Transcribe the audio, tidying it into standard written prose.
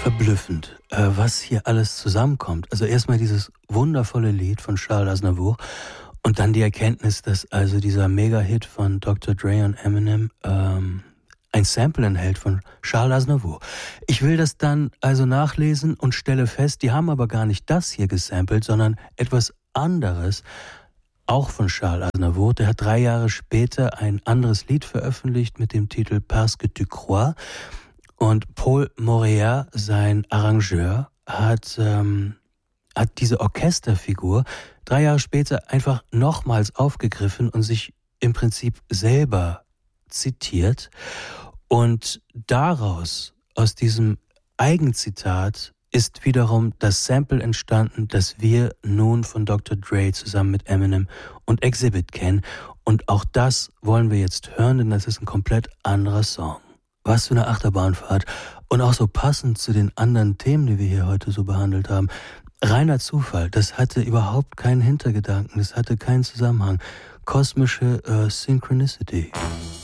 verblüffend, was hier alles zusammenkommt. Also erstmal dieses wundervolle Lied von Charles Aznavour und dann die Erkenntnis, dass also dieser Mega-Hit von Dr. Dre und Eminem ein Sample enthält von Charles Aznavour. Ich will das dann also nachlesen und stelle fest, die haben aber gar nicht das hier gesampelt, sondern etwas anderes, auch von Charles Aznavour. Der hat 3 Jahre später ein anderes Lied veröffentlicht mit dem Titel Parce que tu crois. Und Paul Moréa, sein Arrangeur, hat diese Orchesterfigur 3 Jahre später einfach nochmals aufgegriffen und sich im Prinzip selber zitiert. Und daraus, aus diesem Eigenzitat, ist wiederum das Sample entstanden, das wir nun von Dr. Dre zusammen mit Eminem und Exhibit kennen. Und auch das wollen wir jetzt hören, denn das ist ein komplett anderer Song. Was für eine Achterbahnfahrt und auch so passend zu den anderen Themen, die wir hier heute so behandelt haben. Reiner Zufall, das hatte überhaupt keinen Hintergedanken, das hatte keinen Zusammenhang. Kosmische Synchronicity.